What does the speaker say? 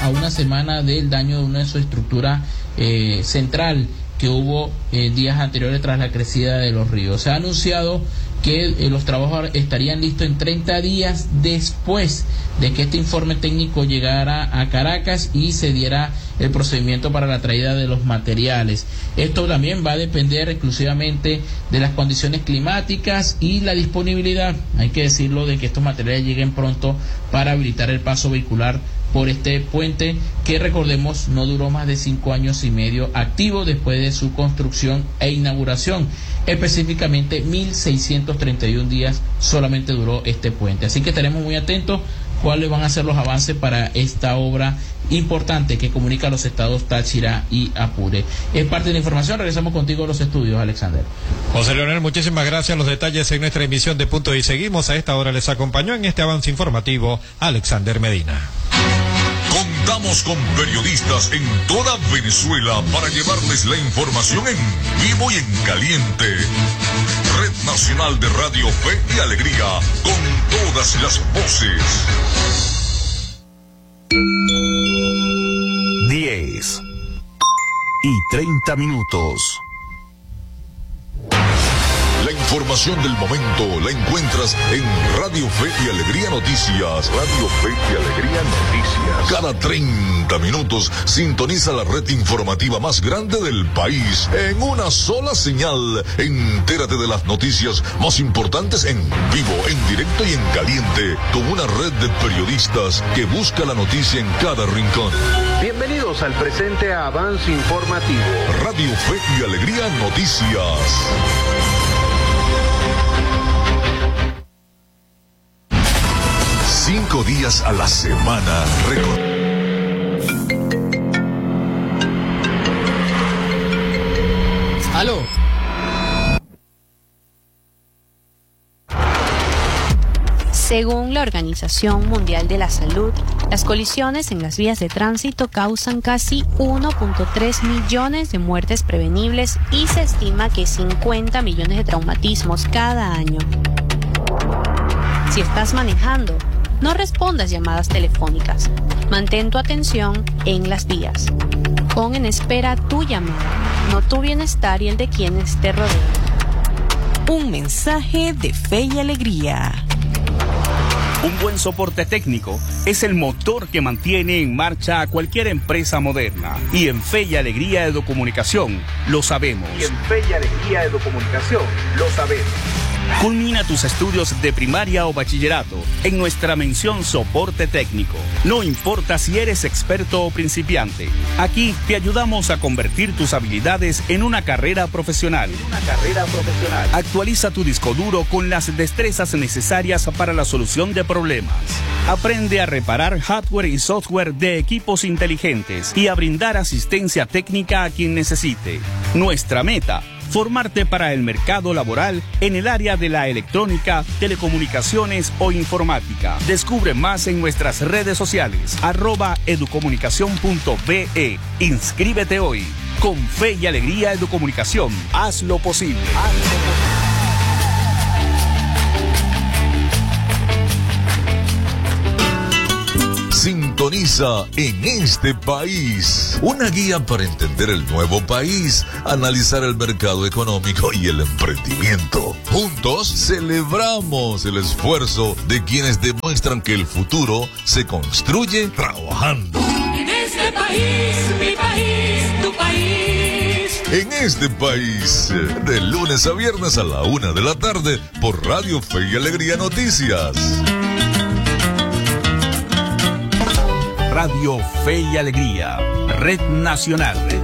a una semana del daño de una de sus estructuras central que hubo días anteriores tras la crecida de los ríos. Se ha anunciado que los trabajos estarían listos en 30 días después de que este informe técnico llegara a Caracas y se diera el procedimiento para la traída de los materiales. Esto también va a depender exclusivamente de las condiciones climáticas y la disponibilidad, hay que decirlo, de que estos materiales lleguen pronto para habilitar el paso vehicular por este puente que, recordemos, no duró más de 5 años y medio activo después de su construcción e inauguración. Específicamente 1.631 días solamente duró este puente. Así que estaremos muy atentos cuáles van a ser los avances para esta obra importante que comunica los estados Táchira y Apure. Es parte de la información. Regresamos contigo a los estudios, Alexander. José Leonel, muchísimas gracias. Los detalles en nuestra emisión de Punto y Seguimos. A esta hora les acompañó en este avance informativo Alexander Medina. Contamos con periodistas en toda Venezuela para llevarles la información en vivo y en caliente. Red Nacional de Radio Fe y Alegría, con todas las voces. 10:30. La información del momento la encuentras en Radio Fe y Alegría Noticias. Radio Fe y Alegría Noticias. Cada 30 minutos sintoniza la red informativa más grande del país en una sola señal. Entérate de las noticias más importantes en vivo, en directo y en caliente, con una red de periodistas que busca la noticia en cada rincón. Bienvenidos al presente avance informativo. Radio Fe y Alegría Noticias. 5 días a la semana. ¡Aló! Según la Organización Mundial de la Salud, las colisiones en las vías de tránsito causan casi 1.3 millones de muertes prevenibles y se estima que 50 millones de traumatismos cada año. Si estás manejando, no respondas llamadas telefónicas. Mantén tu atención en las vías. Pon en espera tu llamada, no tu bienestar y el de quienes te rodean. Un mensaje de Fe y Alegría. Un buen soporte técnico es el motor que mantiene en marcha a cualquier empresa moderna. Y en Fe y Alegría Educomunicación lo sabemos. Culmina tus estudios de primaria o bachillerato en nuestra mención soporte técnico. No importa si eres experto o principiante, aquí te ayudamos a convertir tus habilidades en una carrera profesional. Actualiza tu disco duro con las destrezas necesarias para la solución de problemas. Aprende a reparar hardware y software de equipos inteligentes y a brindar asistencia técnica a quien necesite. Nuestra meta: formarte para el mercado laboral en el área de la electrónica, telecomunicaciones o informática. Descubre más en nuestras redes sociales, @educomunicacion.be. Inscríbete hoy. Con Fe y Alegría Educomunicación, haz lo posible. Sintoniza En Este País, una guía para entender el nuevo país, analizar el mercado económico y el emprendimiento. Juntos celebramos el esfuerzo de quienes demuestran que el futuro se construye trabajando. En este país, mi país, tu país. En Este País, de lunes a viernes a la 1 de la tarde por Radio Fe y Alegría Noticias. Radio Fe y Alegría, Red Nacional.